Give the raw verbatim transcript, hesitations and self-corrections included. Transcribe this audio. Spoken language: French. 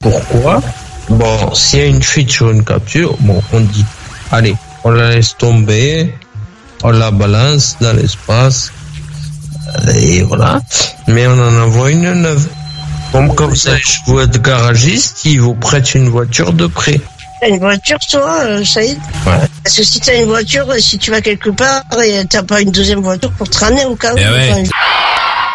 Pourquoi? Bon, s'il y a une fuite sur une capture, bon, on dit, allez, on la laisse tomber, on la balance dans l'espace, et voilà. Mais on en envoie une neuve. Comme, comme ça, je vous êtes garagiste, ils vous prêtent une voiture de prêt. T'as une voiture, toi, euh, Saïd? Ouais. Parce que si t'as une voiture, si tu vas quelque part et t'as pas une deuxième voiture pour te ramener au cas où. Eh ouais. Enfin,